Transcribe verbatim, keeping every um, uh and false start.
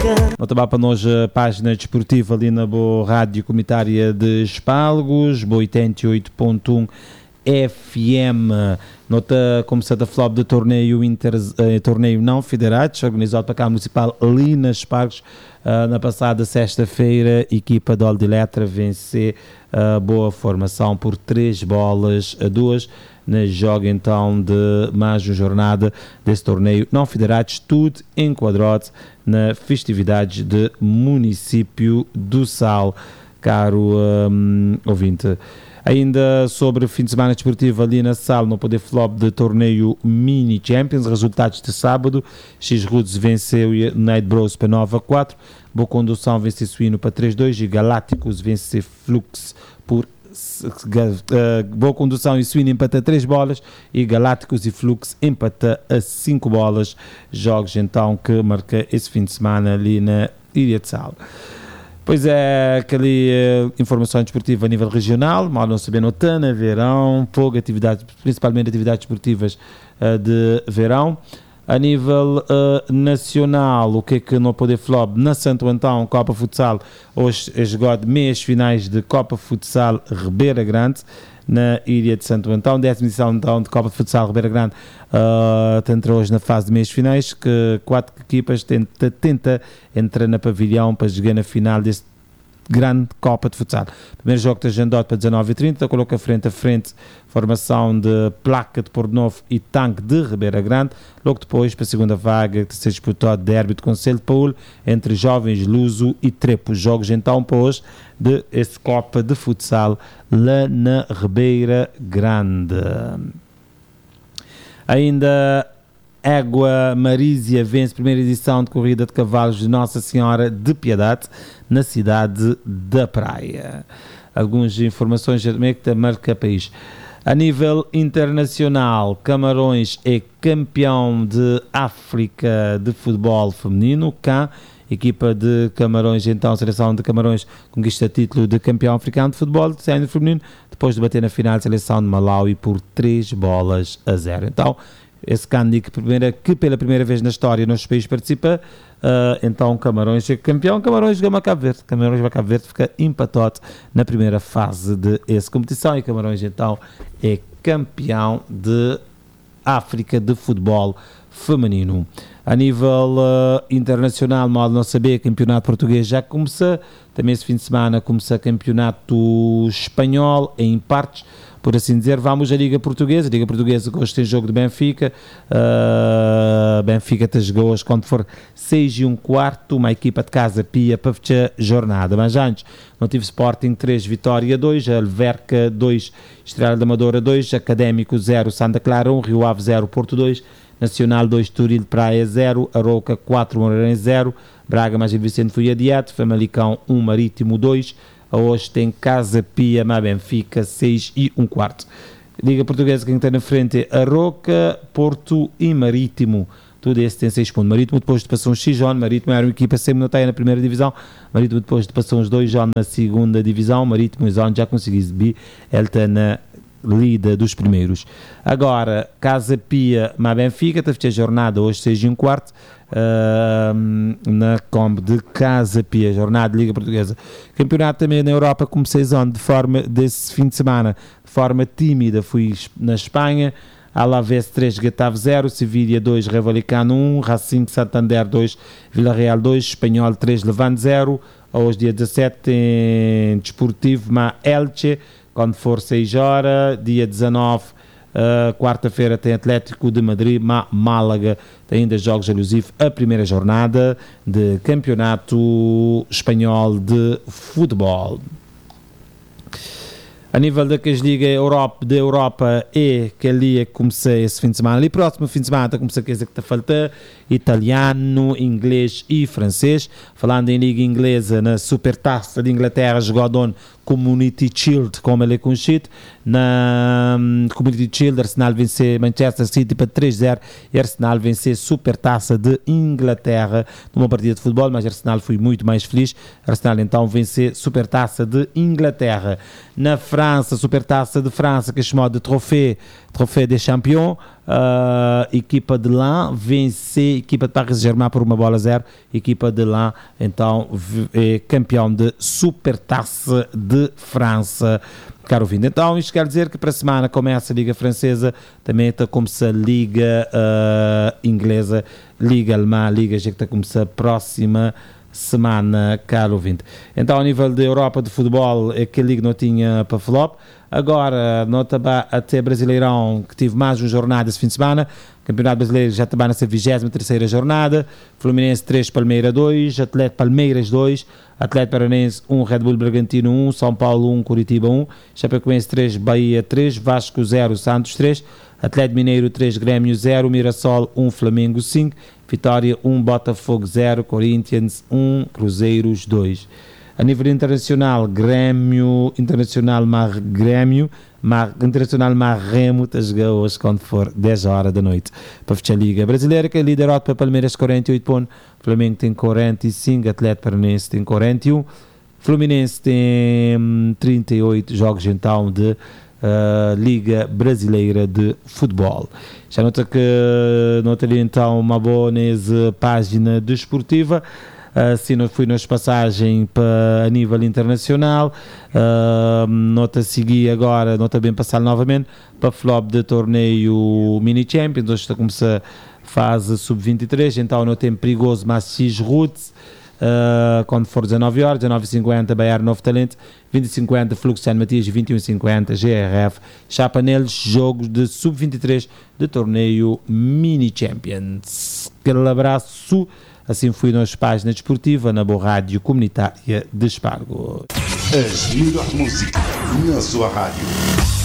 Nota para nós a página desportiva ali na boa rádio comunitária de Espalgos, boa oitenta e oito ponto um F M. Nota como se a flop de torneio, inter, eh, torneio não federados, organizado para a Câmara Municipal ali nas Espalgos. Uh, na passada sexta-feira, a equipa de Oldiletra vence a uh, boa formação por três bolas a duas na jogo então de mais uma jornada desse torneio não federados, tudo enquadrado na festividade de município do Sal, caro um, ouvinte. Ainda sobre o fim de semana desportivo ali na Sal, no poder flop de torneio Mini Champions, resultados de sábado, X-Rudes venceu Night Bros para nove a quatro, Boa Condução vence Suíno para três a dois e Galácticos vence Flux por uh, Boa Condução e Suíno empata três bolas e Galácticos e Flux empata a cinco bolas, jogos então que marca esse fim de semana ali na Ilha de Sal. Pois é, aquela uh, informação desportiva a nível regional, mal não saber notana, verão, pouco atividades, principalmente atividades esportivas uh, de verão. A nível uh, nacional, o que é que não pode flop? Na Santo Antão, Copa Futsal, hoje é jogado meias finais de Copa Futsal Ribeira Grande, na Ilha de Santo Antão, décima edição então de Copa de Futsal Ribeira Grande, uh, entra hoje na fase de meias finais, que quatro equipas tenta, tenta entrar na pavilhão para jogar na final deste grande Copa de Futsal. Primeiro jogo de agendado para dezenove e trinta, coloca frente a frente formação de Placa de Pornovo e Tanque de Ribeira Grande. Logo depois, para a segunda vaga, de ser disputado derby de Conselho de Paulo entre Jovens Luso e Trepo. Jogos então para hoje de esse Copa de Futsal lá na Ribeira Grande. Ainda Égua Marísia vence a primeira edição de corrida de cavalos de Nossa Senhora de Piedade na cidade da Praia. Algumas informações da marca país. A nível internacional, Camarões é campeão de África de futebol feminino. Cá, equipa de Camarões, então a seleção de Camarões conquista título de campeão africano de futebol de sénior feminino, depois de bater na final a seleção de Malawi por três bolas a zero. Então, esse Candi que, primeira, que pela primeira vez na história nos países participa, uh, então Camarões é campeão, Camarões joga Cabo Verde, Camarões vai Cabo Verde, fica empatado na primeira fase de essa competição e Camarões então é campeão de África de futebol feminino. A nível uh, internacional, mal não saber, campeonato português já começa, também esse fim de semana começa campeonato espanhol em partes, por assim dizer. Vamos à Liga Portuguesa. A Liga Portuguesa hoje tem jogo de Benfica. Uh, Benfica te jogou hoje quando for seis e um quarto, uma equipa de Casa Pia para fechar a jornada. Mas antes, não tive Sporting três, Vitória dois, Alverca dois, Estrela da Amadora dois, Académico zero, Santa Clara um, Rio Ave zero, Porto dois, Nacional dois, Turil de Praia zero, Arouca quatro, Moreirense zero, Braga mais Vicente foi adiado, Famalicão um, Marítimo dois. Hoje tem Casa Pia, mas Benfica seis e um quarto. Liga Portuguesa, quem está na frente é Arouca, Porto e Marítimo. Tudo esse tem seis pontos. Marítimo depois de passar uns X J, Marítimo era uma equipa sempre não está na primeira divisão. Marítimo depois de passar uns dois J na segunda divisão. Marítimo já conseguiu exibir, ele está na lida dos primeiros. Agora, Casa Pia, mas Benfica, teve a jornada hoje seis e um quarto. Uh, na Combo de Casa Pia, jornada de Liga Portuguesa. Campeonato também na Europa, comecei de forma desse fim de semana, de forma tímida, fui na Espanha. Alavés três, Getafe zero, Sevilha dois, Raio Vallecano um, Racing Santander dois, Villarreal dois, Espanhol três, Levante zero. Hoje dia dezassete tem Desportivo, mas Elche, quando for seis horas, dia dezenove. Uh, quarta-feira tem Atlético de Madrid, Ma- Málaga, tem ainda jogos alusivos a primeira jornada de campeonato espanhol de futebol. A nível da que Liga Europa, da Europa é que ali é que comecei esse fim de semana. Ali próximo fim de semana está começando a coisa que está faltando, italiano, inglês e francês. Falando em Liga Inglesa, na Supertaça de Inglaterra, jogou Community Shield, como ele é conhecido. Na um, Community Shield, Arsenal vencer Manchester City para três a zero e Arsenal vencer Supertaça de Inglaterra numa partida de futebol, mas Arsenal foi muito mais feliz. Arsenal então vencer Supertaça de Inglaterra. Na França, Supertaça de França, que é chamado de Trophée, Trophée des Champions, Uh, equipa de lá vence a equipa de Paris Saint-Germain por uma bola a zero. Equipa de lá, então, é campeão de Supertaça de França. Caro ouvinte, então isto quer dizer que para a semana começa a Liga Francesa, também está a começar a Liga uh, Inglesa, Liga Alemã, Liga que está a começar a próxima semana, caro ouvinte. Então, ao nível da Europa de futebol, é que a Liga não tinha para flop. Agora, nota até Brasileirão, que tive mais uma jornada esse fim de semana. Campeonato Brasileiro já está nessa vigésima terceira jornada. Fluminense três, Palmeiras dois, Atlético Palmeiras dois, Atlético Paranense um, Red Bull Bragantino um, São Paulo um, Curitiba um, Chapecoense três, Bahia três, Vasco zero, Santos três, Atlético Mineiro três, Grêmio zero, Mirassol um, Flamengo cinco, Vitória um, Botafogo zero, Corinthians um, Cruzeiros dois. A nível internacional, Grêmio, Internacional Mar Grêmio, Mar, Internacional Marremo, a jogar hoje quando for dez horas da noite para fechar a Liga Brasileira, que é líder para Palmeiras quarenta e oito pontos, Flamengo tem quarenta e cinco, Atlético Paranense tem quarenta e um, Fluminense tem trinta e oito jogos então de uh, Liga Brasileira de Futebol. Já nota que nota ali então uma boa nessa página desportiva. Assim, uh, fui nas passagens para a nível internacional, uh, nota seguir agora, nota bem passar novamente para flop de torneio Mini Champions, hoje está a começar a fase sub vinte e três, então no tempo perigoso, mas X Roots, uh, quando for dezenove horas, dezenove e cinquenta, Bayern Novo Talento, vinte e cinquenta, Fluxo San Matias, vinte e um e cinquenta, G R F, chapa neles, jogos de sub vinte e três de torneio Mini Champions. Aquele abraço. Assim fui nas páginas desportivas, na boa rádio comunitária de Espargo. As melhores músicas na sua rádio.